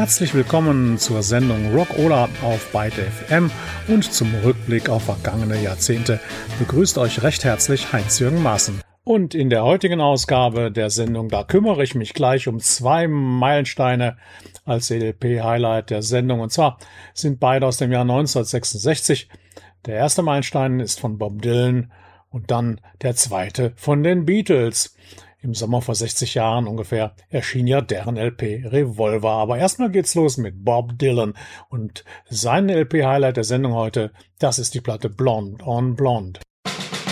Herzlich willkommen zur Sendung Rockola auf Byte FM und zum Rückblick auf vergangene Jahrzehnte begrüßt euch recht herzlich Heinz-Jürgen Maaßen. Und in der heutigen Ausgabe der Sendung, da kümmere ich mich gleich um 2 Meilensteine als LP-Highlight der Sendung. Und zwar sind beide aus dem Jahr 1966. Der erste Meilenstein ist von Bob Dylan und dann der zweite von den Beatles. Im Sommer vor 60 Jahren ungefähr erschien ja deren LP Revolver. Aber erstmal geht's los mit Bob Dylan und sein LP-Highlight der Sendung heute, das ist die Platte Blonde on Blonde.